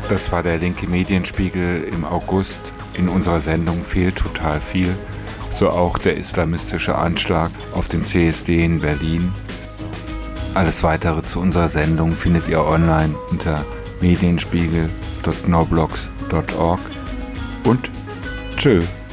Das war der linke Medienspiegel im August. In unserer Sendung fehlt total viel. So auch der islamistische Anschlag auf den CSD in Berlin. Alles weitere zu unserer Sendung findet ihr online unter medienspiegel.noblogs.org und tschö.